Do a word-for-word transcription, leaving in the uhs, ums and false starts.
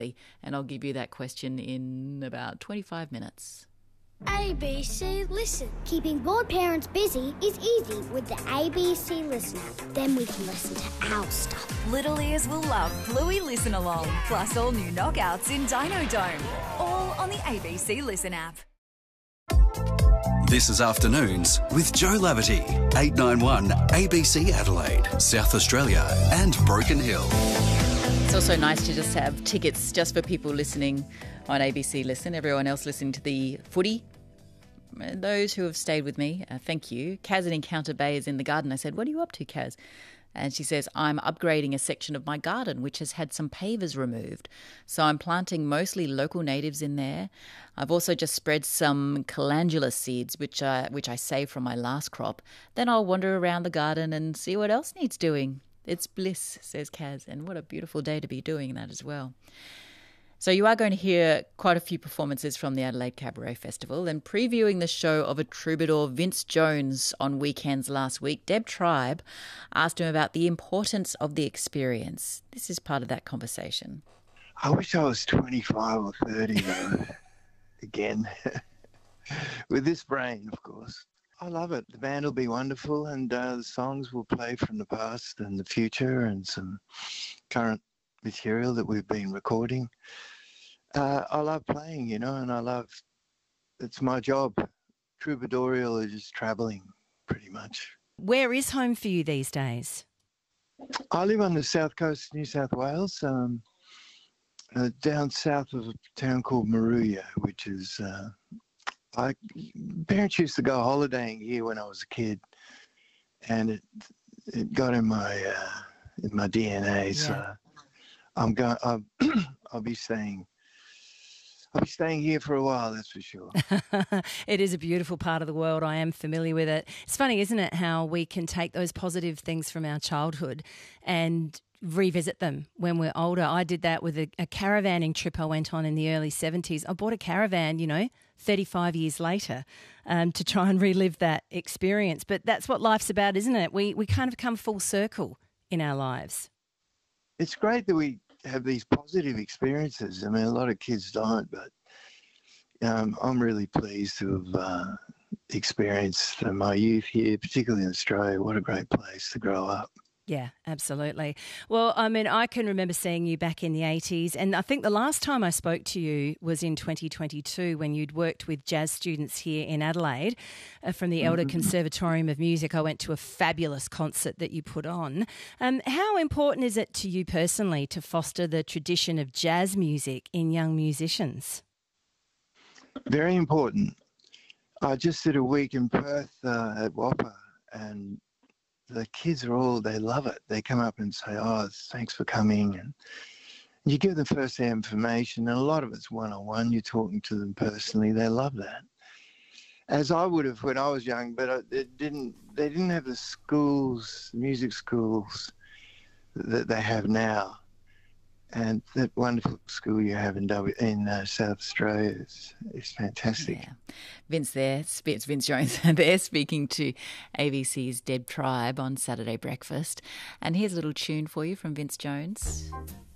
And I'll give you that question in about twenty-five minutes. A B C Listen. Keeping bored parents busy is easy with the A B C Listen app. Then we can listen to our stuff. Little ears will love Bluey Listen Along, plus all new knockouts in Dino Dome. All on the A B C Listen app. This is Afternoons with Joe Laverty, eight nine one A B C Adelaide, South Australia and Broken Hill. It's also nice to just have tickets just for people listening on A B C Listen, everyone else listening to the footy. Those who have stayed with me, uh, thank you. Kaz at Encounter Bay is in the garden. I said, what are you up to, Kaz? And she says, I'm upgrading a section of my garden which has had some pavers removed. So I'm planting mostly local natives in there. I've also just spread some calendula seeds, which I, which I saved from my last crop. Then I'll wander around the garden and see what else needs doing. It's bliss, says Kaz, and what a beautiful day to be doing that as well. So you are going to hear quite a few performances from the Adelaide Cabaret Festival, and previewing the show of a troubadour, Vince Jones, on Weekends last week, Deb Tribe asked him about the importance of the experience. This is part of that conversation. I wish I was twenty-five or thirty, though, again, with this brain, of course. I love it. The band will be wonderful, and uh, the songs will play from the past and the future and some current material that we've been recording. Uh, I love playing, you know, and I love, it's my job. Troubadourial is just travelling, pretty much. Where is home for you these days? I live on the south coast of New South Wales, um, uh, down south of a town called Moruya, which is, uh, I, parents used to go holidaying here when I was a kid, and it it got in my uh, in my D N A. Yeah. So I'm going. I'll, I'll be staying. I'll be staying here for a while, that's for sure. It is a beautiful part of the world. I am familiar with it. It's funny, isn't it, how we can take those positive things from our childhood and revisit them when we're older. I did that with a, a caravanning trip I went on in the early seventies. I bought a caravan, you know, thirty-five years later um, to try and relive that experience. But that's what life's about, isn't it? We, we kind of come full circle in our lives. It's great that we have these positive experiences. I mean, a lot of kids don't, but um, I'm really pleased to have uh, experienced uh, my youth here, particularly in Australia. What a great place to grow up. Yeah, absolutely. Well, I mean, I can remember seeing you back in the eighties, and I think the last time I spoke to you was in twenty twenty-two when you'd worked with jazz students here in Adelaide uh, from the Elder Conservatorium of Music. I went to a fabulous concert that you put on. Um, how important is it to you personally to foster the tradition of jazz music in young musicians? Very important. I just did a week in Perth uh, at WAPA, and the kids are all, they love it. They come up and say, oh, thanks for coming. And you give them first-hand information, and a lot of it's one-on-one. You're talking to them personally. They love that. As I would have when I was young, but it didn't, they didn't have the schools, music schools that they have now. And that wonderful school you have in w, in uh, South Australia is, is fantastic. Yeah. Vince there, it's Vince Jones there speaking to A B C's Deb Tribe on Saturday Breakfast. And here's a little tune for you from Vince Jones.